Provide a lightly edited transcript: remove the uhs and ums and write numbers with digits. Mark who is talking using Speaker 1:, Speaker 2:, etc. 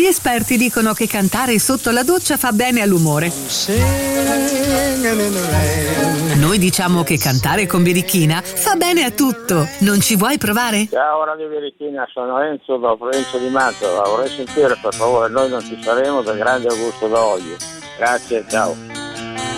Speaker 1: esperti dicono che cantare sotto la doccia fa bene all'umore. Noi diciamo che cantare con birichina fa bene a tutto. Non ci vuoi provare?
Speaker 2: Ciao Radio Birichina, sono Enzo da provincia di Mantova. Vorrei sentire per favore Noi non ci saremo del grande Augusto D'Olio. Grazie, ciao.